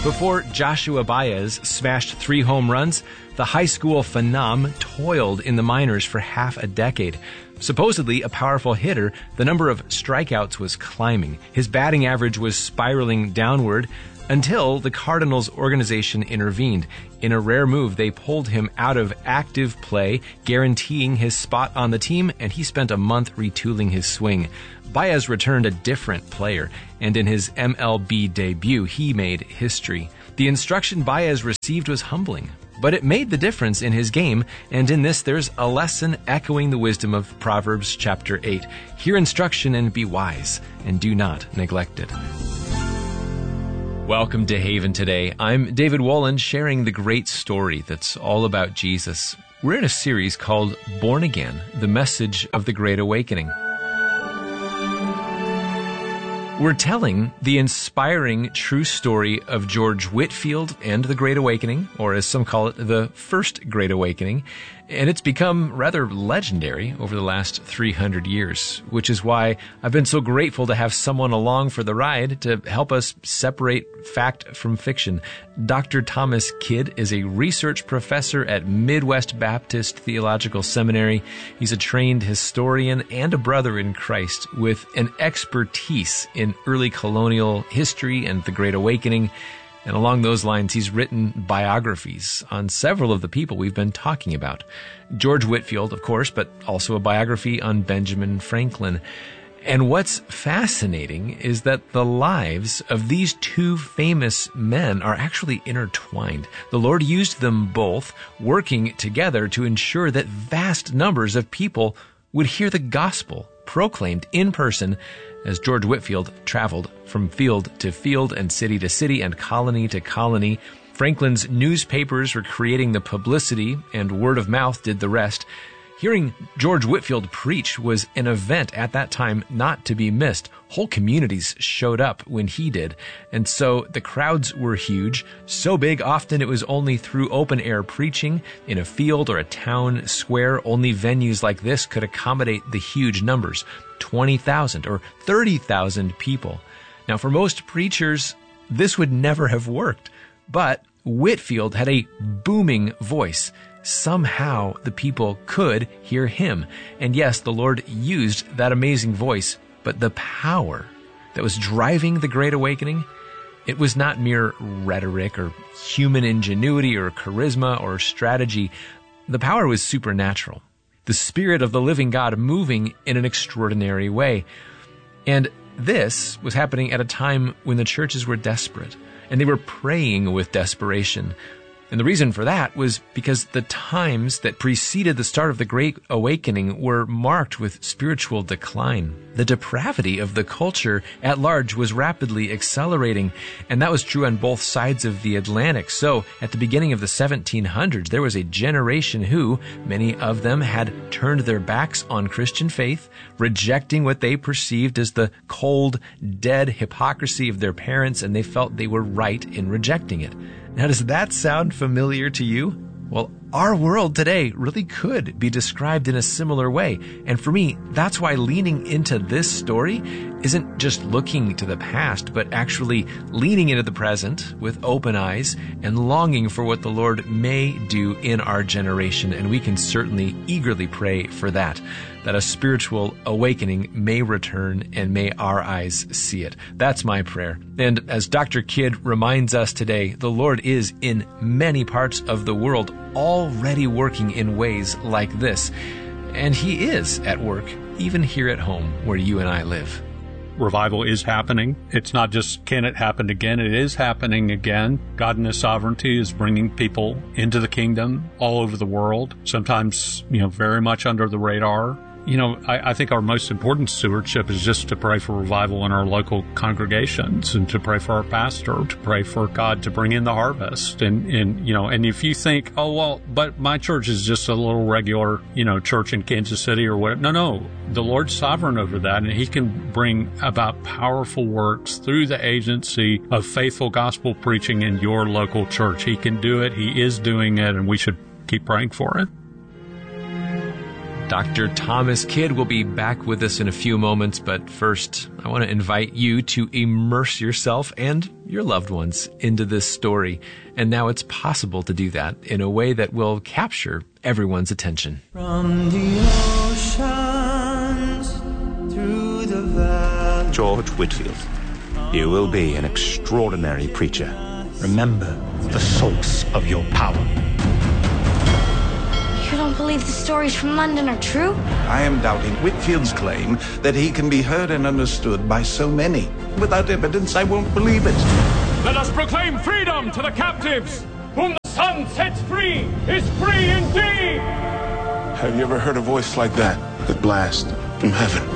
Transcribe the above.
Before Joshua Baez smashed 3 home runs, the high school phenom toiled in the minors for half a decade. Supposedly a powerful hitter, the number of strikeouts was climbing. His batting average was spiraling downward until the Cardinals organization intervened. In a rare move, they pulled him out of active play, guaranteeing his spot on the team, and he spent a month retooling his swing. Baez returned a different player, and in his MLB debut, he made history. The instruction Baez received was humbling, but it made the difference in his game, and in this there's a lesson echoing the wisdom of Proverbs chapter 8. Hear instruction and be wise, and do not neglect it. Welcome to Haven Today. I'm David Wolin, sharing the great story that's all about Jesus. We're in a series called Born Again, the message of the Great Awakening. We're telling the inspiring true story of George Whitefield and the Great Awakening, or as some call it, the First Great Awakening, and it's become rather legendary over the last 300 years, which is why I've been so grateful to have someone along for the ride to help us separate fact from fiction. Dr. Thomas Kidd is a research professor at Midwest Baptist Theological Seminary. He's a trained historian and a brother in Christ with an expertise in early colonial history and the Great Awakening. And along those lines, he's written biographies on several of the people we've been talking about. George Whitefield, of course, but also a biography on Benjamin Franklin. And what's fascinating is that the lives of these 2 famous men are actually intertwined. The Lord used them both, working together to ensure that vast numbers of people would hear the gospel proclaimed in person as George Whitefield traveled from field to field and city to city and colony to colony. Franklin's newspapers were creating the publicity, and word of mouth did the rest. Hearing George Whitefield preach was an event at that time not to be missed. Whole communities showed up when he did. And so the crowds were huge, so big often it was only through open-air preaching in a field or a town square. Only venues like this could accommodate the huge numbers, 20,000 or 30,000 people. Now, for most preachers, this would never have worked. But Whitefield had a booming voice. Somehow the people could hear him. And yes, the Lord used that amazing voice, but the power that was driving the Great Awakening, it was not mere rhetoric or human ingenuity or charisma or strategy. The power was supernatural. The Spirit of the living God moving in an extraordinary way. And this was happening at a time when the churches were desperate, and they were praying with desperation. And the reason for that was because the times that preceded the start of the Great Awakening were marked with spiritual decline. The depravity of the culture at large was rapidly accelerating, and that was true on both sides of the Atlantic. So, at the beginning of the 1700s, there was a generation who, many of them, had turned their backs on Christian faith, rejecting what they perceived as the cold, dead hypocrisy of their parents, and they felt they were right in rejecting it. Now, does that sound familiar to you? Well, our world today really could be described in a similar way. And for me, that's why leaning into this story isn't just looking to the past, but actually leaning into the present with open eyes and longing for what the Lord may do in our generation. And we can certainly eagerly pray for that a spiritual awakening may return and may our eyes see it. That's my prayer. And as Dr. Kidd reminds us today, the Lord is in many parts of the world already working in ways like this. And He is at work even here at home where you and I live. Revival is happening. It's not just, can it happen again? It is happening again. God in His sovereignty is bringing people into the kingdom all over the world, sometimes, very much under the radar. I think our most important stewardship is just to pray for revival in our local congregations and to pray for our pastor, to pray for God to bring in the harvest. And if you think, oh, well, but my church is just a little regular, church in Kansas City or whatever. No, the Lord's sovereign over that, and He can bring about powerful works through the agency of faithful gospel preaching in your local church. He can do it. He is doing it, and we should keep praying for it. Dr. Thomas Kidd will be back with us in a few moments, but first, I want to invite you to immerse yourself and your loved ones into this story. And now it's possible to do that in a way that will capture everyone's attention. From the oceans through the valley. George Whitefield, you will be an extraordinary preacher. Remember the source of your power. You don't believe the stories from London are true? I am doubting Whitefield's claim that he can be heard and understood by so many. Without evidence, I won't believe it. Let us proclaim freedom to the captives. Whom the sun sets free is free indeed. Have you ever heard a voice like that? The blast from heaven.